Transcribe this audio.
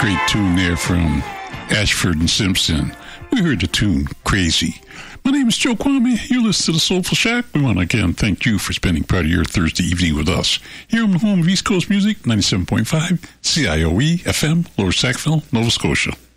Great tune there from Ashford and Simpson. We heard the tune Crazy. My name is Joe Kwame. You're listening to The Soulful Shack. We want to again thank you for spending part of your Thursday evening with us. Here on the home of East Coast Music, 97.5 CIOE FM, Lower Sackville, Nova Scotia.